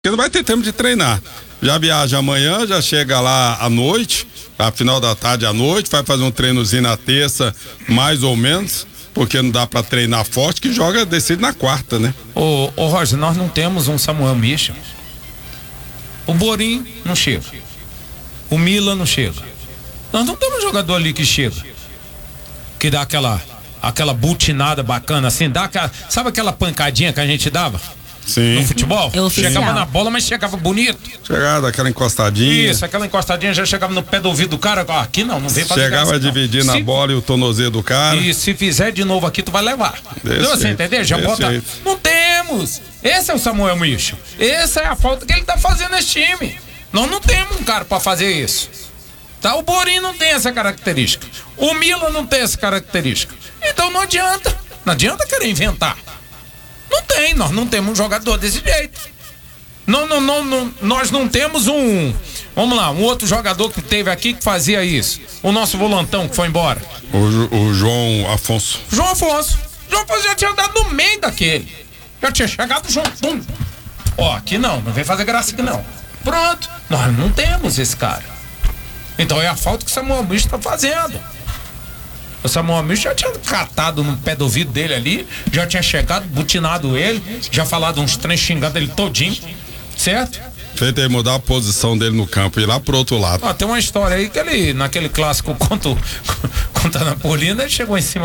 Porque não vai ter tempo de treinar. Já viaja amanhã, já chega lá à noite, a final da tarde à noite, vai fazer um treinozinho na terça, mais ou menos, porque não dá pra treinar forte, que joga, decide na quarta, né? Ô Roger, nós não temos um Samuel Michel. O Borim não chega. O Milan não chega. Nós não temos um jogador ali que chega. Que dá aquela butinada bacana, assim, sabe aquela pancadinha que a gente dava? Sim. No futebol? Oficial. Chegava na bola, mas chegava bonito. Chegava daquela encostadinha. Isso, aquela encostadinha já chegava no pé do ouvido do cara. Aqui não vem fazer chegava a dividir na bola e o tornozelo do cara. E se fizer de novo aqui, tu vai levar. Você entendeu? Já bota. Jeito. Não temos. Esse é o Samuel Michel. Essa é a falta que ele tá fazendo nesse time. Nós não temos um cara pra fazer isso. Tá? O Borim não tem essa característica. O Milan não tem essa característica. Então não adianta. Não adianta querer inventar. Não tem, nós não temos um jogador desse jeito. Nós não temos vamos lá, um outro jogador que teve aqui que fazia isso. O nosso volantão que foi embora. O João Afonso. João Afonso já tinha andado no meio daquele. Já tinha chegado junto. Pum. Ó, aqui não vem fazer graça aqui não. Pronto, nós não temos esse cara. Então é a falta que o Samuel Michel tá fazendo. O Samuel Michel já tinha catado no pé do ouvido dele ali, já tinha chegado, butinado ele, já falado uns trem xingando ele todinho, certo? Feito ele mudar a posição dele no campo e ir lá pro outro lado. Tem uma história aí que ele, naquele clássico contra a Napolina, ele chegou em cima